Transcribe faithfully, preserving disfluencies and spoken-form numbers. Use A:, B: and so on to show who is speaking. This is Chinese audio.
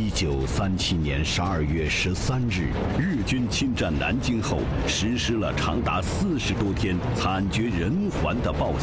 A: 一九三七年十二月十三日，日军侵占南京后，实施了长达四十多天惨绝人寰的暴